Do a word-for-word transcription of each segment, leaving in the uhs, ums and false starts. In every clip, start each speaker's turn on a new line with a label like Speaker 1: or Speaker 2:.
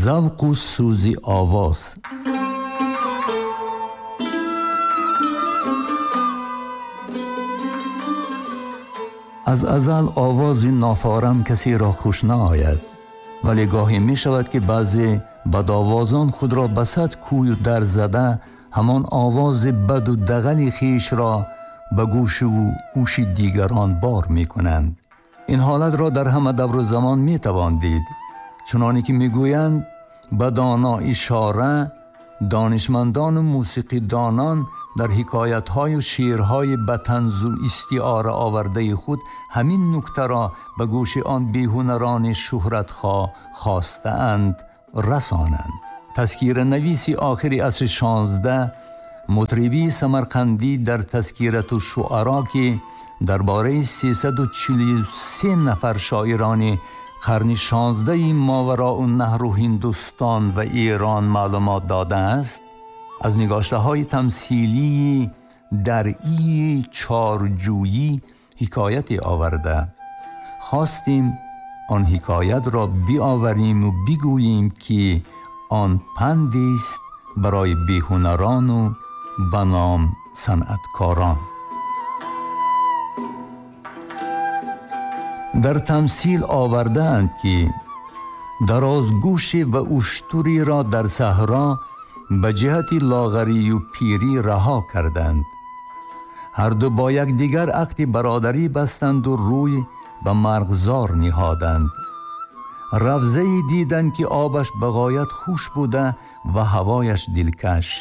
Speaker 1: ذوق و سوز آواز. از ازل آواز نافارم کسی را خوش نآید، ولی گاهی می شود که بعضی بدآوازان خود را بسط کوی و در زده همان آواز بد و دغل خیش را به گوش و گوش دیگران بار می کنند. این حالت را در همه دور و زمان می توان دید، چنانی که می گویند به دانا اشاره. دانشمندان و موسیقی دانان در حکایت‌های و شعرهای به طنز و استعاره آورده خود همین نکته را به گوش آن بیهنران شهرت‌خواه خواسته‌اند رسانند. تذکیره نویسی آخر عصر شانزده، مطربی سمرقندی در تذکیرت و شعرا که درباره سیصد و چهل و سه نفر شاعران قرن شانزده ماوراء النهر و هندوستان و ایران معلومات داده است، از نگاشته های تمثیلی در ای چارجویی حکایت آورده. خواستیم آن حکایت را بیاوریم و بگوییم که آن پندی است برای بیهنران و بنام صنعتکاران. در تمثیل آوردند که درازگوش و اشتری را در صحرا به جهت لاغری و پیری رها کردند. هر دو با یک دیگر عقد برادری بستند و روی به مرغزار نهادند. روضه‌ای دیدند که آبش بغایت خوش بوده و هوایش دلکش.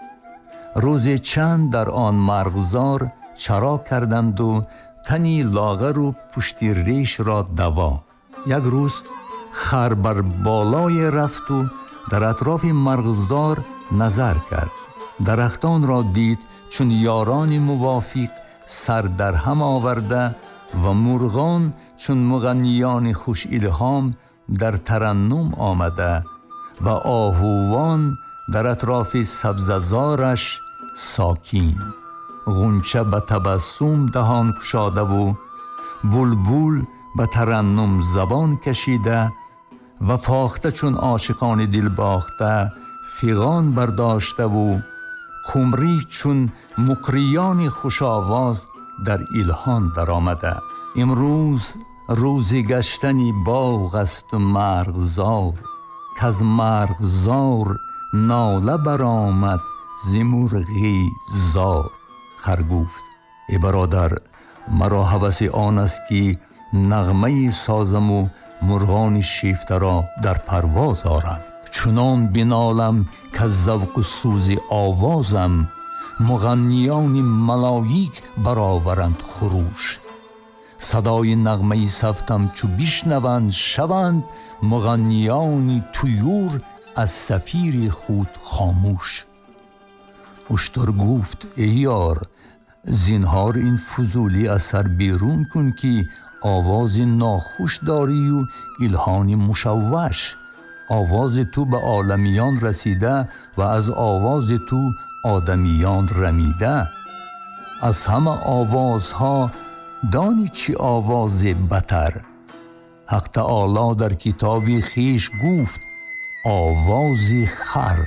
Speaker 1: روز چند در آن مرغزار چرا کردند و تنی لاغر و پشتی ریش را دوا. یک روز خر بر بالای رفت و در اطراف مرغزار نظر کرد. درختان را دید چون یاران موافق سر در هم آورده و مرغان چون مغنیان خوش الهام در ترنم آمده و آهوان در اطراف سبززارش ساکین. غنچه به تبسم دهان کشاده و بلبل به ترنم زبان کشیده و فاخته چون عاشقان دل باخته فیغان برداشته و قمری چون مقریان خوش آواز در الهان در آمده. امروز روزی گشتنی باغ است و مرغزار، که از مرغزار ناله برآمد ز مرغی زار. خر گفت ای برادر، مرا هوس آن است که نغمه سازم و مرغان شیفته را در پرواز آرم. چنان بنالم که ذوق و سوز آوازم مغنیان ملایک برآورند خروش. صدای نغمه صفتم چو بشنوند شوند مغنیان طیور از صفیر خود خاموش. اشتر گفت ای یار، زینهار این فضولی از سر بیرون کن که آواز ناخوش داری و الهان مشوش. آواز تو به عالمیان رسیده و از آواز تو آدمیان رمیده. از همه آوازها دانی چی آواز بتر؟ حق تعالی در کتاب خیش گفت آواز خر.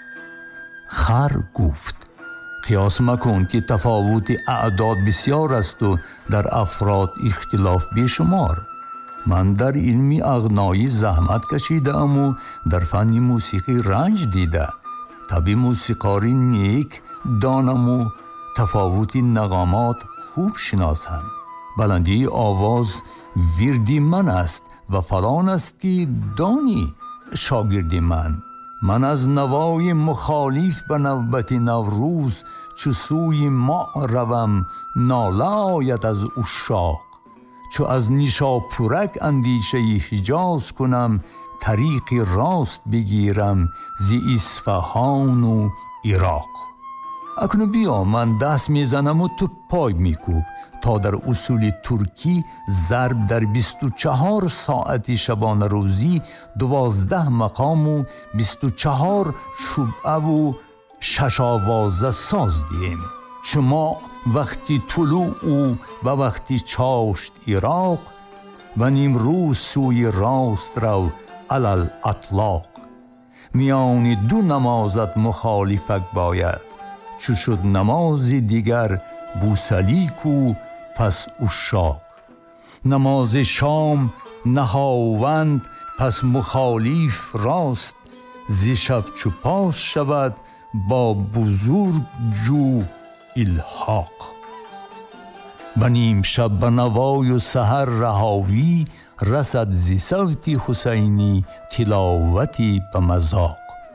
Speaker 1: خر گفت قیاس مکن که تفاوت اعداد بسیار است و در افراد اختلاف بیشمار. من در علم اغنایی زحمت کشیده ام و در فن موسیقی رنج دیده. طبع موسیقاری نیک دانم و تفاوت نغمات خوب شناسم. بلندی آواز وردی من است و فلان است که دانی شاگردی من. من از نوای مخالف به نوبت نوروز چو سوی ما روم ناله آید از عشاق. چو از نیشاپورک اندیشه حجاز کنم طریق راست بگیرم ز اصفهان و عراق. اکنون بیا من دست میزنم و تو پای میکوب تا در اصول ترکی ضرب در بیست و چهار ساعت شبانه روزی دوازده مقام و بیست و چهار شبعه و شش آوازه ساز دیم. شما وقتی طلوع او و وقتی چاشت عراق و نیمروز سوی راست رو علل اطلاق. میان دو نمازت مخالفت باید. چو شد نمازی دیگر بوسلیک و پس عشاق. نماز شام نهاوند پس مخالف راست. زی شب چو پاس شود با بزرگ جو الحاق. به نیم شب به نوای و سحر رهاوی رسد زی صوت حسینی تلاوتی به مذاق.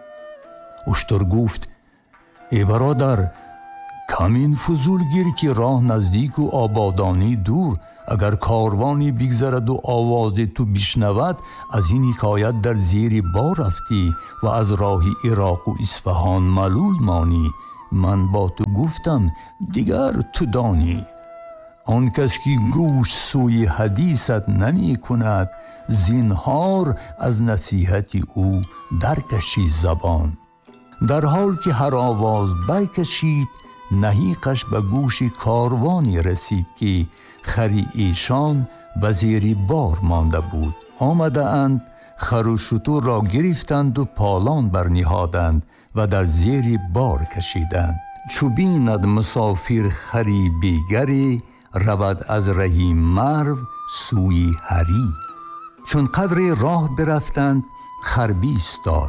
Speaker 1: اشتر گفت ای برادر کمین فضول گیر که راه نزدیک و آبادانی دور. اگر کاروانی بگذرد و آواز تو بشنود از این حکایت در زیر بار رفتی و از راه عراق و اصفهان ملول مانی. من با تو گفتم دیگر تو دانی. آن کس که گوش سوی حدیثت نمی کند زینهار از نصیحت او درکشی زبان. در حال که هر آواز برکشید نهیقش به گوش کاروانی رسید که خری ایشان به زیر بار مانده بود. آمده اند خر و شتر را گرفتند و پالان برنهادند و در زیر بار کشیدند. چو بیند مسافر خری بیگری رود از رهی مرو سوی هری. چون قدر راه برفتند خر بایستاد.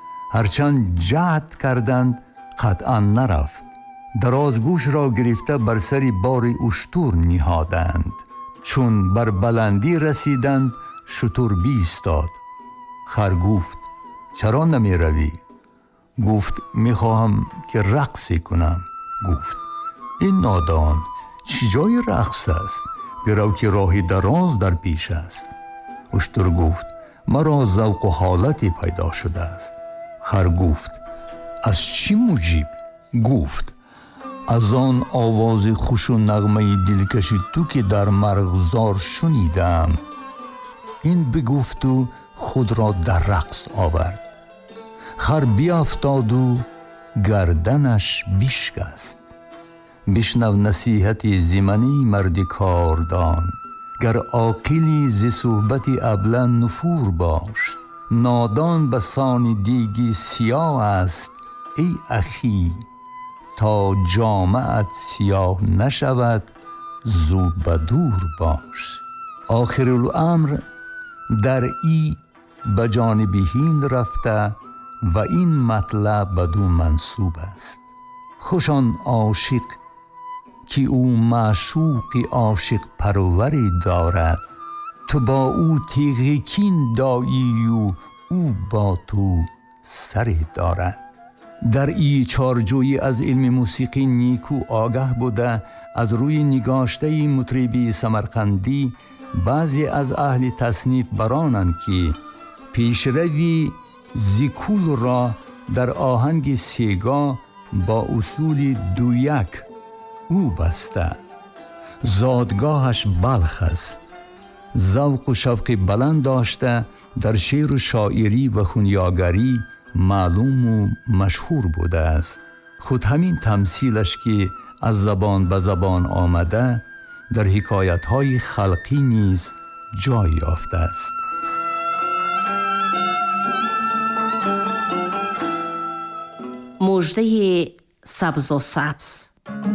Speaker 1: هرچند جهد کردند قطعا نرفت. دراز گوش را گرفته بر سر بار اشتر نهادند. چون بر بلندی رسیدند شتر بایستاد. خر گفت چرا نمی روی؟ گفت می خواهم که رقصی کنم. گفت این نادان چی جای رقص است؟ برو که راه دراز در پیش است. اشتر گفت مرا ذوق و حالتی پیدا شده است. خر گفت از چی موجب؟ گفت از آن آواز خوش و نغمه دلکش تو که در مرغزار شنیدم. این بگفت و خود را در رقص آورد. خر بیافتاد و گردنش بشکست. بشنو نصیحت زمانی مرد کاردان. گر عاقلی ز صحبت ابله نفور باش. نادان به سان دیگی سیاه است ای اخی. تا جامعت سیاه نشود زو بدور باش. آخر الامر در ای به جانب هند رفته و این مطلب بدو منسوب است. خوشان عاشق که او معشوق عاشق پروری دارد. تو با او تیغ کین دایی و او با تو سر دارد. در ای چارجویی از علم موسیقی نیکو آگاه بوده از روی نگاشته مطربی سمرقندی بعضی از اهل تصنیف برانند که پیشروی زیکول را در آهنگ سیگا با اصول دو یک او بسته. زادگاهش بلخ است. ذوق و شوق بلند داشته در شعر و شاعری و خونیاگری معلوم و مشهور بوده است. خود همین تمثیلش که از زبان به زبان آمده در حکایت‌های خلقی نیز جای یافته است.
Speaker 2: مژده سبز و سبز.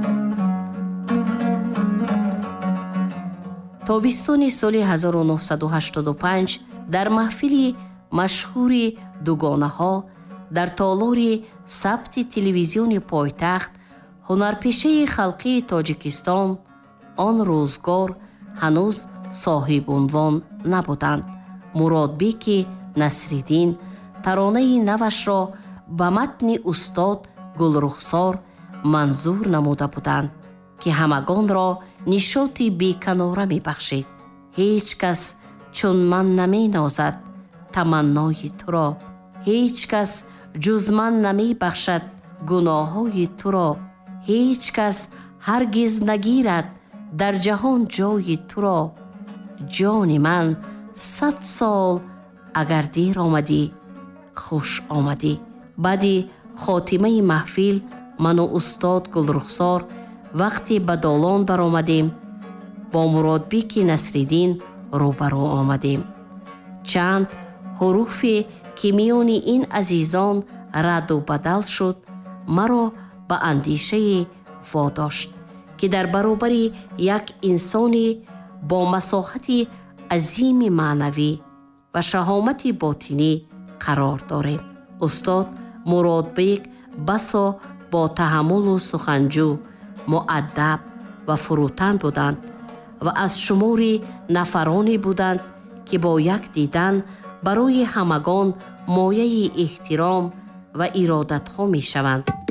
Speaker 2: تابستان سال هزار و نهصد و هشتاد و پنج در محفل مشهوری دوگانه ها در تالار ثبت تلویزیون پایتخت هنرپیشه خلقی تاجیکستان آن روزگار هنوز صاحب عنوان نبودند. مرادبیک نصرالدین ترانه نوش را به متن استاد گلرخسار منظور نموده بودند که همگان را نشاطی بیکناره می بخشید. هیچ کس چون من نمی نازد تمنای تو را. هیچ کس جز من نمی بخشد گناه های تو را. هیچ کس هرگز نگیرد در جهان جای تو را. جان من صد سال اگر دیر آمدی خوش آمدی. بعد خاتمه محفل من و استاد گلرخسار وقتی به دالان بر آمدیم با مرادبیک نصرالدین روبرو آمدیم. چند ҳуруфе ки миёни ин азизон раду бадал шуд, маро ба андешае водошт, ки дар баробари як инсони бо масоҳати азими маънавӣ ва шаҳомати ботинӣ қарор дорем. устод Муродбек басо бо таҳаммулу суханҷӯ, муаддаб ва фурӯтан буданд ва аз шумори нафароне буданд, ки бо як дидан барои ҳамагон мояи эҳтиром ва иродатҳо мешаванд.